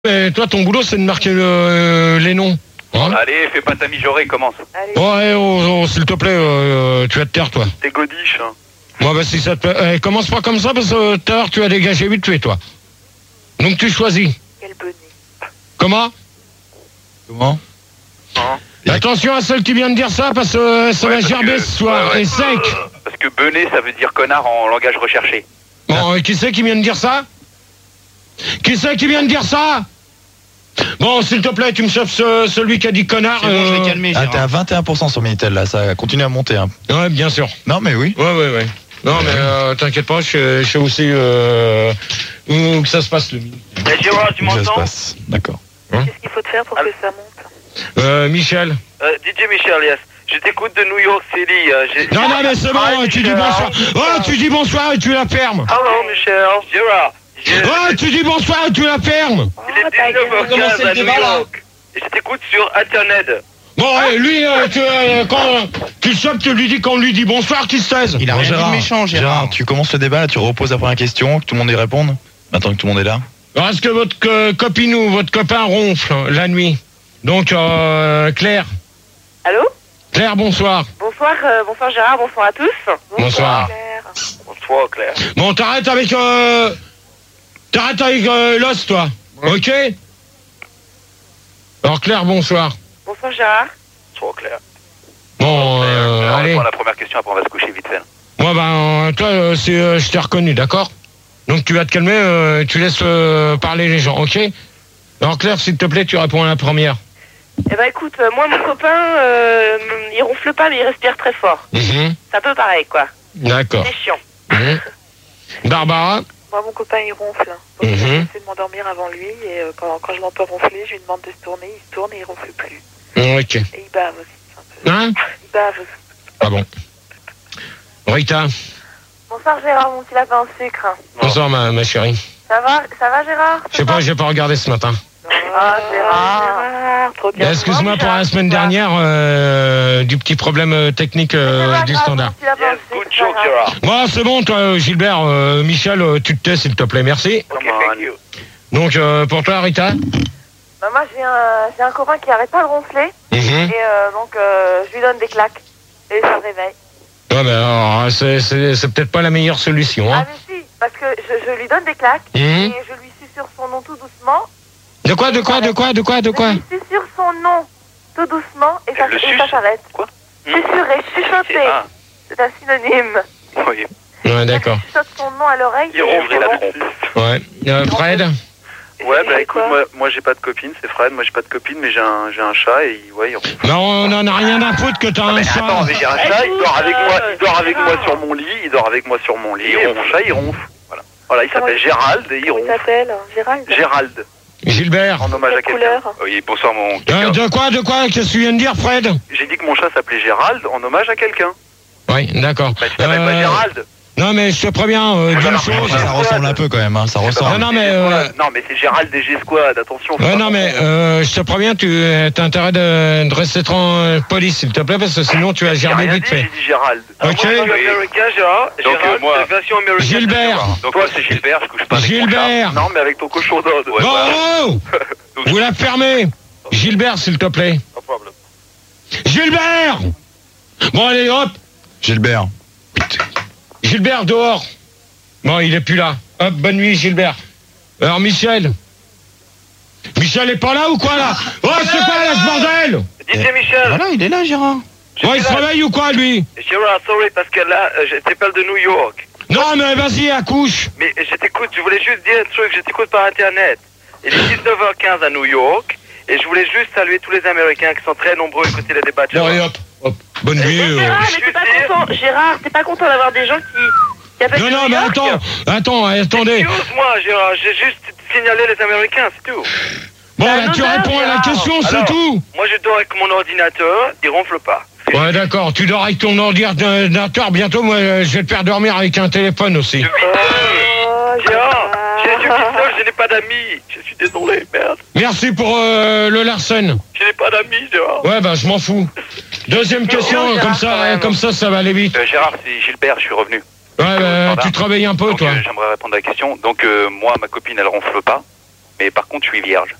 Mais toi, ton boulot, c'est de marquer les noms. Hein? Allez, fais pas ta mijaurée, commence. Ouais, s'il te plaît, tu vas te taire, toi. T'es godiche, hein. Moi, bah, si ça te plaît. Commence pas comme ça, parce que tout à l'heure, tu as dégagé vite fait, toi. Donc, tu choisis. Quel bonnet. Comment? Hein? Attention à celle qui vient de dire ça, parce que ça va gerber ce soir. Et sec. Parce que benet, ça veut dire connard en langage recherché. Bon, qui c'est qui vient de dire ça? Qui c'est qui vient de dire ça? Bon, s'il te plaît, tu me chauffes celui qui a dit connard. Bon, je vais calmer. Ah, t'es à 21% sur Minitel, là, ça continue à monter. Hein. Ouais, bien sûr. Non, mais oui. Ouais. Non, mais t'inquiète pas, je sais aussi où que ça se passe, le mini. Gérard, tu Ça se m'entends? passe, d'accord. Qu'est-ce qu'il faut te faire pour que ça monte? Michel. DJ Michel, yes. Je t'écoute de New York City. Non, mais c'est bon, Hi, tu dis Michel. bonsoir. Oh, tu dis bonsoir et tu la fermes. Hello, Michel. Gérard. Oh, tu dis bonsoir et tu la fermes. Il est 19h15 à New York. Et je t'écoute sur Internet. Bon, lui, quand tu le chopes, tu lui dis qu'on lui dit bonsoir, qu'il se taise. Il a rien dit de méchant, Gérard. Tu commences le débat, là, tu reposes la première question, que tout le monde y réponde. Maintenant que tout le monde est là. Alors, est-ce que votre copine ou votre copain ronfle la nuit? Donc, Claire. Allô? Claire, bonsoir. Bonsoir, bonsoir Gérard, bonsoir à tous. Bonsoir. Claire. Bonsoir, Claire. Bon, t'arrêtes avec l'os, toi. Ok? Alors, Claire, bonsoir. Bonsoir Gérard. Bonsoir, Claire. Bon, On va allez. répondre à la première question, après on va se coucher vite fait. Moi, toi, je t'ai reconnu, d'accord? Donc, tu vas te calmer, tu laisses parler les gens, ok? Alors, Claire, s'il te plaît, tu réponds à la première. Eh ben écoute, moi mon copain, il ronfle pas mais il respire très fort. Mhm. C'est un peu pareil quoi. D'accord. C'est chiant. Mhm. Barbara? Moi mon copain il ronfle. Donc j'essaie de m'endormir avant lui et quand je l'entends ronfler, je lui demande de se tourner, il se tourne et il ronfle plus. Ok. Et il bave aussi. Hein? Il bave. Ah bon. Rita? Bonsoir Gérard, mon petit lapin au sucre. Bonsoir, ma chérie. Ça va Gérard? Je sais pas, j'ai pas regardé ce matin. Ah Gérard, trop bien. Excuse-moi pour la semaine dernière du petit problème technique du standard. Yes, good joke, Gérard. Bon, c'est bon, toi, Gilbert. Michel, tu te tais, s'il te plaît, merci. Ok, thank you. Donc, pour toi, Rita? Bah, moi j'ai un copain qui arrête pas de ronfler Mhm. et donc je lui donne des claques et ça le réveille. Ouais, mais alors, c'est peut-être pas la meilleure solution, Ah hein. mais si, parce que je lui donne des claques Mhm. et je lui susurre son nom tout doucement. De quoi? Je lui susurre son nom tout doucement et ça s'arrête. Quoi? Susurrer, chuchoter, Ah, c'est un synonyme. oui. Ouais, d'accord. Je chuchote son nom à l'oreille. Il ronfle la trompe. Ouais. Fred? Ouais, bah C'est écoute, quoi moi j'ai pas de copine, c'est Fred, moi j'ai pas de copine, mais j'ai un chat et il ronfle. Non, on en a rien à foutre que t'as un Mais chat. attends, mais j'ai un chat, il dort avec moi sur mon lit, et mon chat il ronfle. Voilà, il s'appelle Gérald et il Comment il ronfle. s'appelle? Gérald. Gérald, Gilbert? en hommage à Quelle quelqu'un. couleur? Oui, bonsoir mon De quoi? Qu'est-ce que tu viens de dire, Fred? J'ai dit que mon chat s'appelait Gérald en hommage à quelqu'un. Oui, d'accord. Bah tu t'appelles pas Gérald? Non, mais je te préviens d'une alors, chose. Ça ressemble un peu quand même, hein, ça ressemble. Non, mais, Non mais c'est Gérald des G-Squad, attention. Ouais, non, mais je te préviens, tu as intérêt de rester poli, s'il te plaît, parce que sinon tu vas J'ai gerber rien vite dit, fait. j'ai dit Gérald. Ok. Américain, Gérard. Donc, moi- c'est version américaine. Gilbert. Donc toi c'est Gilbert, je couche pas avec mon Gilbert. chat. Non mais avec ton cochon d'ode. Ouais, Bon, oh Donc, vous la fermez. Gilbert, s'il te plaît. no problem. Gilbert. Bon, allez, hop. Gilbert. Gilbert, dehors. Bon, il est plus là. Hop, bonne nuit, Gilbert. Alors, Michel. Michel est pas là ou quoi, là? Oh, c'est quoi, là, ce bordel? DJ Michel. Voilà, il est là, Gérard. Oh, il se réveille ou quoi, lui? Gérard, sorry, parce que là, je t'appelle de New York. Non, mais vas-y, accouche. Mais je t'écoute, je voulais juste dire un truc, je t'écoute par Internet. Il est 19h15 à New York, et je voulais juste saluer tous les Américains qui sont très nombreux à écouter les débats de Bon, Gérard. allez, hop. Bonne nuit. Gérard, mais t'es pas content, Gérard, t'es pas content d'avoir des gens qui appellent Non, de mais New York? attendez. Excuse-moi, Gérard, j'ai juste signalé les Américains, c'est tout. Bon, C'est là, un tu honneur, réponds à la Gérard. question, c'est Alors, tout. Moi, je dors avec mon ordinateur, il ronfle pas. Ouais, d'accord, tu dors avec ton ordinateur, bientôt, moi, je vais te faire dormir avec un téléphone aussi. Oh, Gérard, je suis Gérard. seul, je n'ai pas d'amis. Je suis désolé, merde. Merci pour le Larsen. Je n'ai pas d'amis, Gérard. Ouais, bah, je m'en fous. Deuxième question, Gérard, comme ça va aller vite. Gérard, c'est Gilbert, je suis revenu. Ouais, bah, tu te réveilles un peu, Donc, toi. j'aimerais répondre à la question. Donc, moi, ma copine, elle ronfle pas. Mais par contre, je suis vierge.